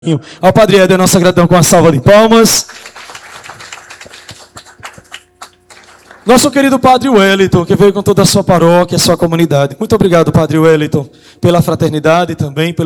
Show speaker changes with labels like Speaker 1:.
Speaker 1: Ao Padre Éder, nossa gratidão com uma salva de palmas. Nosso querido Padre Wellington, que veio com toda a sua paróquia, a sua comunidade. Muito obrigado, Padre Wellington, pela fraternidade também, pelo